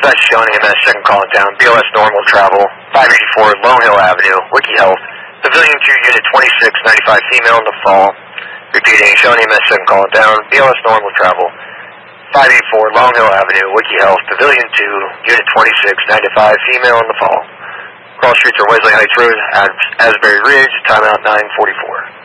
Dispatch Shawnee MS, second calling down, BLS normal travel, 584 Lone Hill Avenue, Wiki Health, Pavilion 2, Unit 2695, female in the fall. Repeating, Shawnee MS, second calling down, BLS normal travel, 584 Long Hill Avenue, Wiki Health, Pavilion 2, Unit 2695, female in the fall. Cross streets are Wesley Heights Road, Asbury Ridge, timeout 9:44.